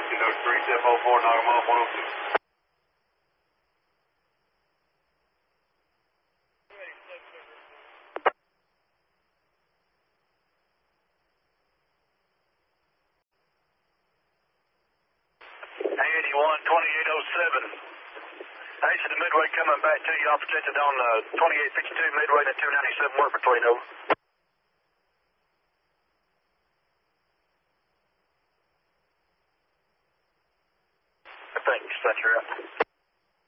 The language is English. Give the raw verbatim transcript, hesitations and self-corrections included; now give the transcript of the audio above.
Windows three, step oh four, knock him off, one oh two. eighty-one, twenty-eight oh seven. Hey, so the Midway coming back to you. I'll protect it on uh, twenty-eight fifty-two Midway and two ninety-seven work between over. Thanks, that's right.